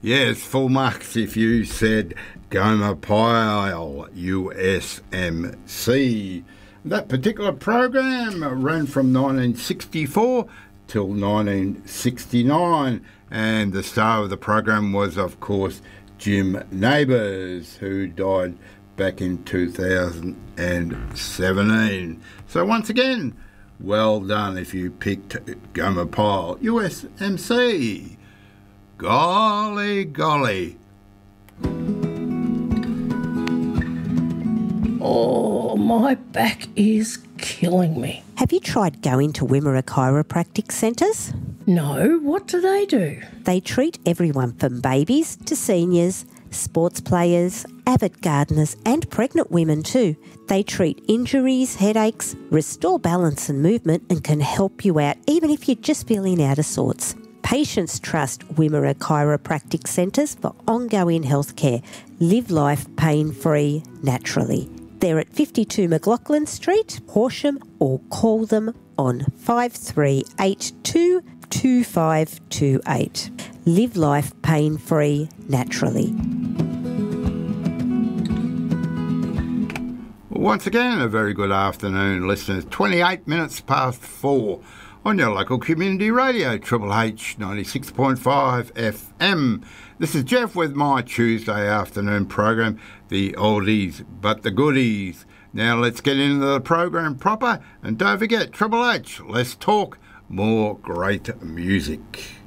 Yes, full marks if you said Gomer Pyle, USMC. That particular program ran from 1964 till 1969, and the star of the program was, of course, Jim Nabors, who died back in 2017. So once again, well done if you picked Gomer Pyle, USMC. Golly, golly. Oh, my back is killing me. Have you tried going to Wimmera Chiropractic Centres? No, what do they do? They treat everyone from babies to seniors, sports players, avid gardeners and pregnant women too. They treat injuries, headaches, restore balance and movement and can help you out even if you're just feeling out of sorts. Patients trust Wimmera Chiropractic Centres for ongoing health care. Live life pain-free naturally. They're at 52 McLaughlin Street, Horsham, or call them on 5382 2528. Live life pain-free naturally. Once again, a very good afternoon, listeners. 28 minutes past 4 on your local community radio, Triple H 96.5 FM. This is Jeff with my Tuesday afternoon program, the oldies but the goodies. Now let's get into the program proper, and don't forget, Triple H, let's talk more great music.